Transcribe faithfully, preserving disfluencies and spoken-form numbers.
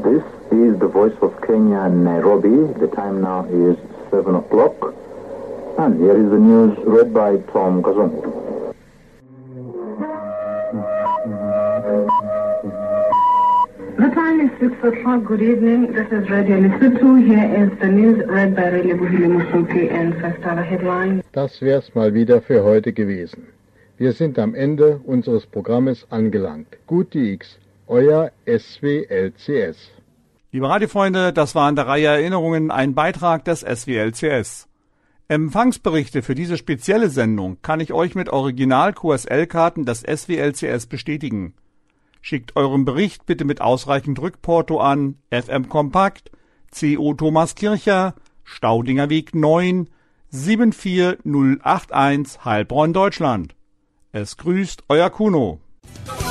This is the voice of Kenya, Nairobi. The time now is seven o'clock. And here is the news read by Tom Kazungu. The time is six o'clock. Good evening. This is Radio Lesotho. Here is the news read by Relebohile Musuki and First Dollar Headline. Das wär's mal wieder für heute gewesen. Wir sind am Ende unseres Programmes angelangt. Gute X, euer S W L C S. Liebe Radiofreunde, das war in der Reihe Erinnerungen ein Beitrag des S W L C S. Empfangsberichte für diese spezielle Sendung kann ich euch mit Original-Q S L-Karten des S W L C S bestätigen. Schickt euren Bericht bitte mit ausreichend Rückporto an F M Kompakt, C O Thomas Kircher, Staudinger Weg neun, sieben vier null acht eins, Heilbronn, Deutschland. Es grüßt euer Kuno.